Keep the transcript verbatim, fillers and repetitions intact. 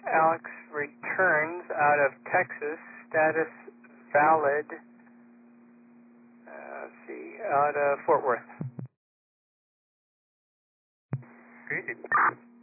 Alex returns out of Texas, status valid, uh, let's see, out of Fort Worth. Great.